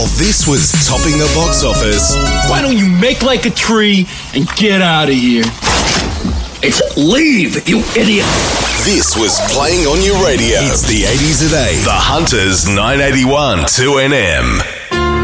This was topping the box office. Why don't you make like a tree and get out of here? It's leave, you idiot. This was playing on your radio. It's the 80s at 8. The Hunters 981 2NM.